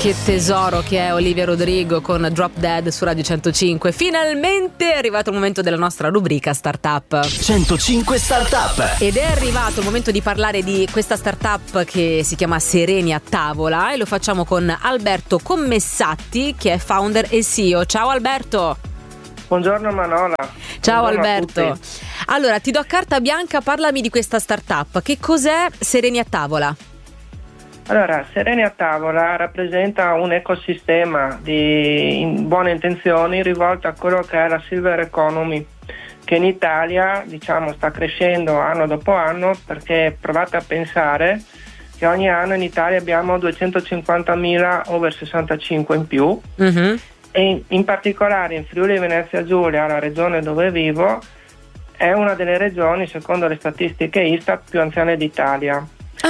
Che tesoro che è Olivia Rodrigo con Drop Dead su Radio 105. Finalmente è arrivato il momento della nostra rubrica Startup 105 Startup. ed è arrivato il momento di parlare di questa startup che si chiama Sereni a Tavola, e lo facciamo con Alberto Commessatti, che è founder e CEO. Ciao Alberto. Buongiorno Manola. Ciao Buongiorno Alberto. Allora, ti do carta bianca, parlami di questa startup. Che cos'è Sereni a Tavola? Allora, Sereni a Tavola rappresenta un ecosistema di buone intenzioni rivolto a quello che è la Silver Economy, che in Italia, sta crescendo anno dopo anno, perché provate a pensare che ogni anno in Italia abbiamo 250.000 over 65 in più, e in particolare in Friuli Venezia Giulia, la regione dove vivo, è una delle regioni, secondo le statistiche Istat, più anziane d'Italia.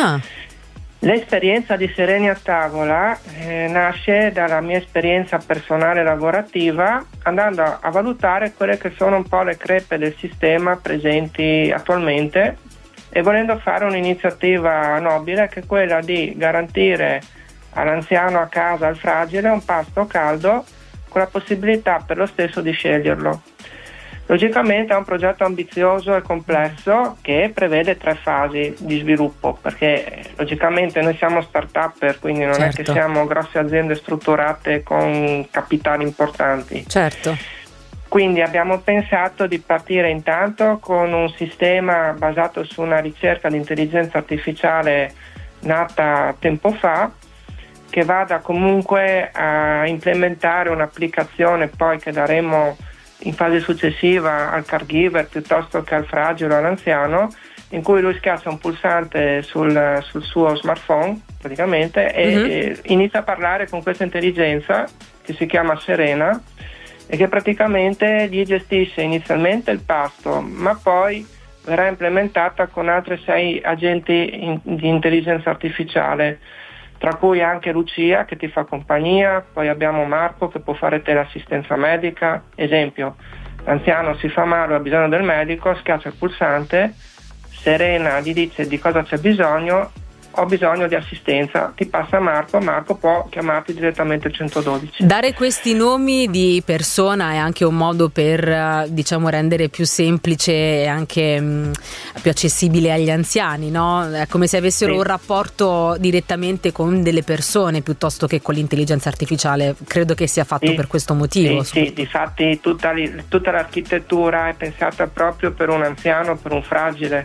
L'esperienza di Sereni a Tavola nasce dalla mia esperienza personale lavorativa, andando a valutare quelle che sono un po' le crepe del sistema presenti attualmente e volendo fare un'iniziativa nobile, che è quella di garantire all'anziano a casa, al fragile, un pasto caldo con la possibilità per lo stesso di sceglierlo. Logicamente è un progetto ambizioso e complesso che prevede 3 fasi di sviluppo, perché logicamente noi siamo start-upper, quindi non è che siamo grosse aziende strutturate con capitali importanti. Certo. Quindi abbiamo pensato di partire intanto con un sistema basato su una ricerca di intelligenza artificiale nata tempo fa, che vada comunque a implementare un'applicazione poi che daremo in fase successiva al caregiver piuttosto che al fragile o all'anziano, in cui lui schiaccia un pulsante sul suo smartphone praticamente e inizia a parlare con questa intelligenza che si chiama Serena e che praticamente gli gestisce inizialmente il pasto, ma poi verrà implementata con altri 6 agenti di intelligenza artificiale, tra cui anche Lucia che ti fa compagnia, poi abbiamo Marco che può fare teleassistenza medica. Esempio, l'anziano si fa male o ha bisogno del medico, schiaccia il pulsante, Serena gli dice di cosa c'è bisogno, ho bisogno di assistenza, ti passa Marco può chiamarti direttamente il 112. Dare questi nomi di persona è anche un modo per rendere più semplice e anche più accessibile agli anziani, no? È come se avessero un rapporto direttamente con delle persone piuttosto che con l'intelligenza artificiale. Credo che sia fatto per questo motivo. Sì, difatti tutta l'architettura è pensata proprio per un anziano, per un fragile.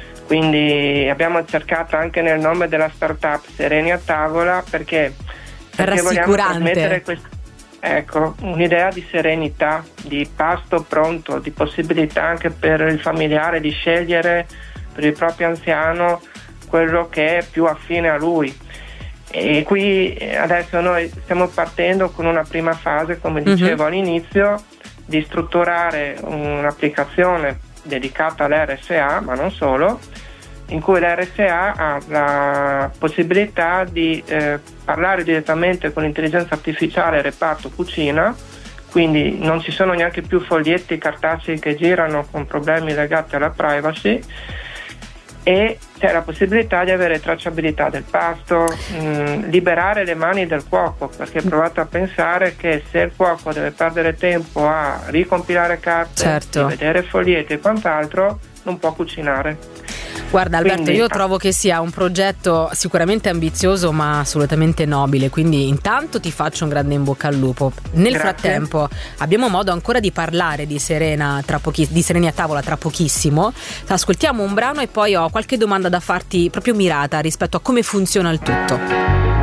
Quindi abbiamo cercato anche nel nome della startup Sereni a Tavola perché vogliamo trasmettere un'idea di serenità, di pasto pronto, di possibilità anche per il familiare di scegliere per il proprio anziano quello che è più affine a lui. E qui adesso noi stiamo partendo con una prima fase, come dicevo all'inizio, di strutturare un'applicazione dedicata all'RSA, ma non solo, in cui l'RSA ha la possibilità di parlare direttamente con l'intelligenza artificiale reparto cucina, quindi non ci sono neanche più foglietti cartacei che girano con problemi legati alla privacy, e c'è la possibilità di avere tracciabilità del pasto, liberare le mani del cuoco, perché provate a pensare che se il cuoco deve perdere tempo a ricompilare carte, vedere foglietti e quant'altro, non può cucinare. Guarda Alberto, io trovo che sia un progetto sicuramente ambizioso ma assolutamente nobile, quindi intanto ti faccio un grande in bocca al lupo. Nel frattempo abbiamo modo ancora di parlare di Sereni a Tavola tra pochissimo. Ascoltiamo un brano e poi ho qualche domanda da farti proprio mirata rispetto a come funziona il tutto.